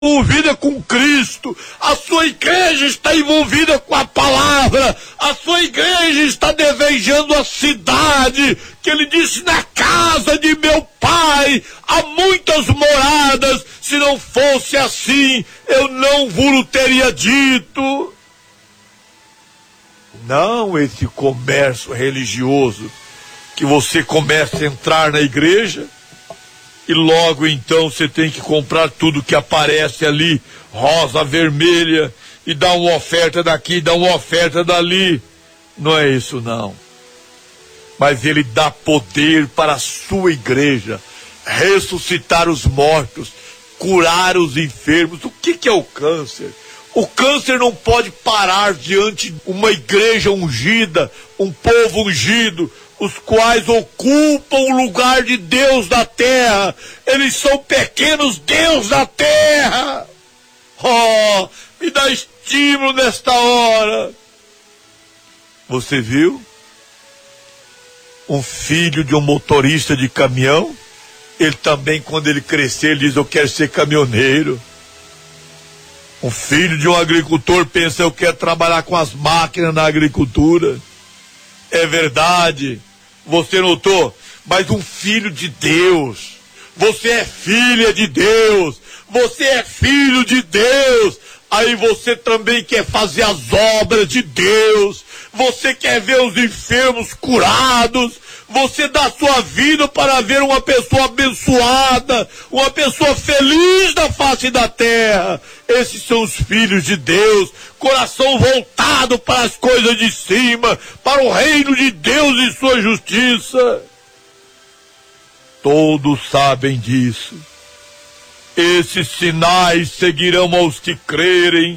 envolvida com Cristo, a sua igreja está envolvida com a palavra, a sua igreja está desejando a cidade, que ele disse: na casa de meu pai há muitas moradas, se não fosse assim, eu não vos teria dito. Não esse comércio religioso, que você começa a entrar na igreja, e logo então você tem que comprar tudo que aparece ali, rosa, vermelha, e dá uma oferta daqui, dá uma oferta dali. Não é isso não. Mas ele dá poder para a sua igreja, ressuscitar os mortos, curar os enfermos. O que é o câncer? O câncer não pode parar diante de uma igreja ungida, um povo ungido, os quais ocupam o lugar de Deus na terra. Eles são pequenos Deus na terra. Oh, me dá estímulo nesta hora. Você viu? Um filho de um motorista de caminhão, ele também, quando ele crescer, ele diz: eu quero ser caminhoneiro. Um filho de um agricultor pensa: eu quero trabalhar com as máquinas na agricultura. É verdade. Você notou? Mas um filho de Deus, você é filha de Deus, você é filho de Deus, aí você também quer fazer as obras de Deus, você quer ver os enfermos curados, você dá sua vida para ver uma pessoa abençoada, uma pessoa feliz na face da terra. Esses são os filhos de Deus, coração voltado para as coisas de cima, para o reino de Deus e sua justiça. Todos sabem disso. Esses sinais seguirão aos que crerem.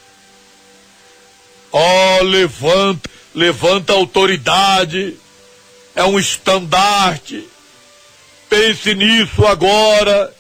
Oh, levanta a autoridade. É um estandarte. Pense nisso agora.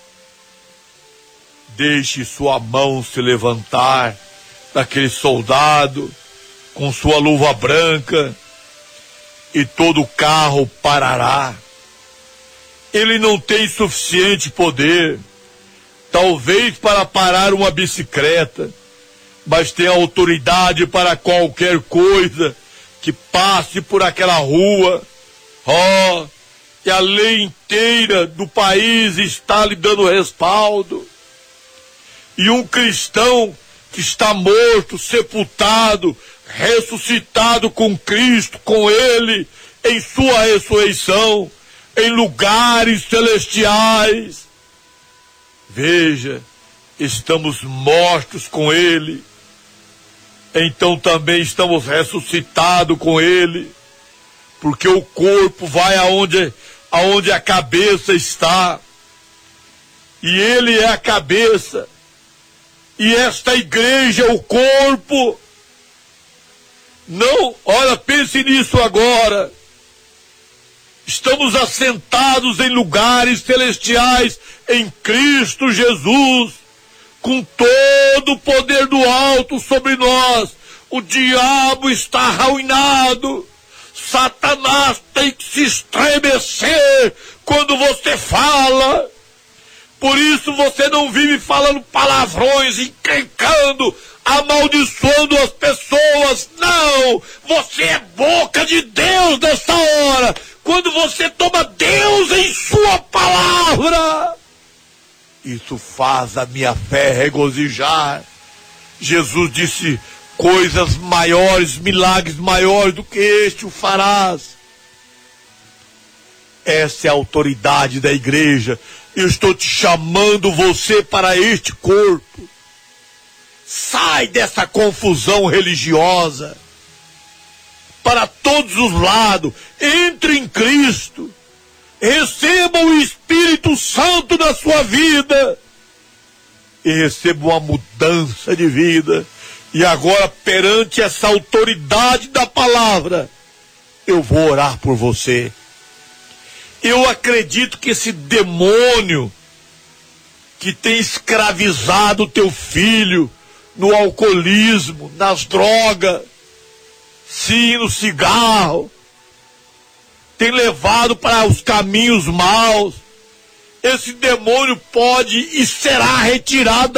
Deixe sua mão se levantar daquele soldado com sua luva branca, e todo o carro parará. Ele não tem suficiente poder, talvez para parar uma bicicleta, mas tem autoridade para qualquer coisa que passe por aquela rua. Oh, e a lei inteira do país está lhe dando respaldo. E um cristão que está morto, sepultado, ressuscitado com Cristo, com ele, em sua ressurreição, em lugares celestiais. Veja, estamos mortos com ele, então também estamos ressuscitados com ele, porque o corpo vai aonde a cabeça está, e ele é a cabeça, e esta igreja é o corpo. Não, olha, pense nisso agora. Estamos assentados em lugares celestiais em Cristo Jesus, com todo o poder do alto sobre nós. O diabo está arruinado. Satanás tem que se estremecer quando você fala. Por isso você não vive falando palavrões, encrencando, amaldiçoando as pessoas. Não! Você é boca de Deus nessa hora. Quando você toma Deus em sua palavra, isso faz a minha fé regozijar. Jesus disse: coisas maiores, milagres maiores do que este o farás. Essa é a autoridade da igreja. Eu estou te chamando você para este corpo. Sai dessa confusão religiosa. Para todos os lados, entre em Cristo. Receba o Espírito Santo na sua vida. E receba uma mudança de vida. E agora, perante essa autoridade da palavra, eu vou orar por você. Eu acredito que esse demônio que tem escravizado o teu filho no alcoolismo, nas drogas, sim, no cigarro, tem levado para os caminhos maus, esse demônio pode e será retirado